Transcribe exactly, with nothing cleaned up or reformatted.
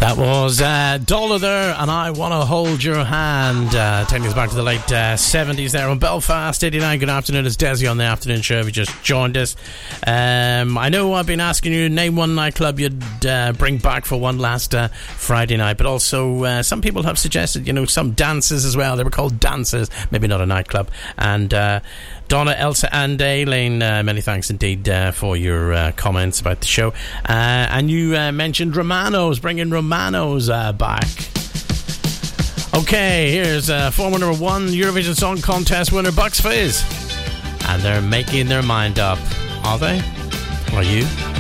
That was uh, Dollar there, and I Want to Hold Your Hand. Uh, taking us back to the late uh, seventies there on Belfast eighty-nine. Good afternoon, it's Desi on the afternoon show if you just joined us. Um, I know I've been asking you to name one nightclub you'd uh, bring back for one last uh, Friday night, but also uh, some people have suggested, you know, some dances as well. They were called dances, maybe not a nightclub. And uh, Donna, Elsa and Aileen, uh, many thanks indeed uh, for your uh, comments about the show. Uh, and you uh, mentioned Romanos, bringing Romanos uh, back. Okay, here's uh, former number one Eurovision Song Contest winner Bucks Fizz. And they're making their mind up. Are they? Are you?